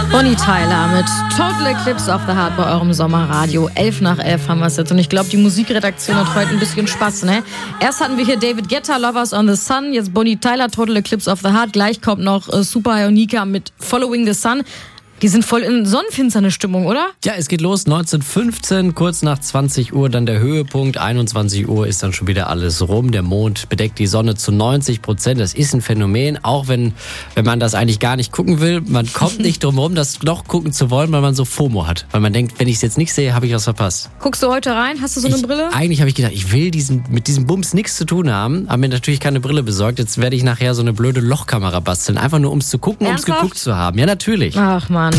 Bonnie Tyler mit Total Eclipse of the Heart bei eurem Sommerradio. 11 nach 11 haben wir es jetzt. Und ich glaube, die Musikredaktion hat heute ein bisschen Spaß, ne? Erst hatten wir hier David Guetta, Lovers on the Sun. Jetzt Bonnie Tyler, Total Eclipse of the Heart. Gleich kommt noch Super Ionica mit Following the Sun. Die sind voll in sonnenfinsterne Stimmung, oder? Ja, es geht los 19:15, kurz nach 20 Uhr, dann der Höhepunkt. 21 Uhr ist dann schon wieder alles rum. Der Mond bedeckt die Sonne zu 90%. Das ist ein Phänomen, auch wenn man das eigentlich gar nicht gucken will. Man kommt nicht drum herum, das noch gucken zu wollen, weil man so FOMO hat. Weil man denkt, wenn ich es jetzt nicht sehe, habe ich was verpasst. Guckst du heute rein? Hast du so eine Brille? Eigentlich habe ich gedacht, ich will mit diesem Bums nichts zu tun haben. Habe mir natürlich keine Brille besorgt. Jetzt werde ich nachher so eine blöde Lochkamera basteln. Einfach nur, um es zu gucken, um es geguckt zu haben. Ja, natürlich. Ach, Mann.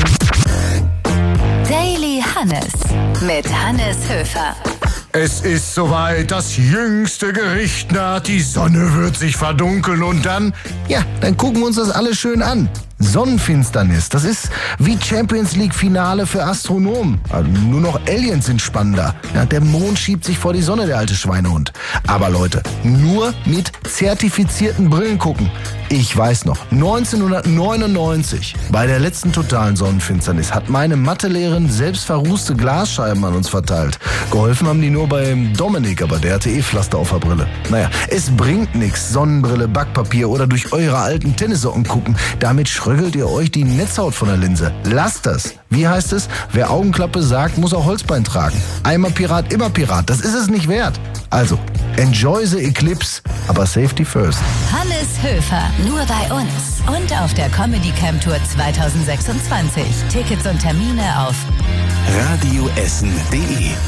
Daily Hannes mit Hannes Höfer. Es ist soweit, das jüngste Gericht naht, die Sonne wird sich verdunkeln und dann gucken wir uns das alles schön an. Sonnenfinsternis, das ist wie Champions League Finale für Astronomen. Also nur noch Aliens sind spannender. Ja, der Mond schiebt sich vor die Sonne, der alte Schweinehund. Aber Leute, nur mit zertifizierten Brillen gucken. Ich weiß noch, 1999, bei der letzten totalen Sonnenfinsternis, hat meine Mathelehrerin selbst verrußte Glasscheiben an uns verteilt. Geholfen haben die nur beim Dominik, aber der hatte Pflaster auf der Brille. Naja, es bringt nichts, Sonnenbrille, Backpapier oder durch eure alten Tennissocken gucken. Damit schrögelt ihr euch die Netzhaut von der Linse. Lasst das. Wie heißt es? Wer Augenklappe sagt, muss auch Holzbein tragen. Einmal Pirat, immer Pirat. Das ist es nicht wert. Also, enjoy the eclipse, aber safety first. Hannes Höfer, nur bei uns und auf der Comedy Camp Tour 2026. Tickets und Termine auf radioessen.de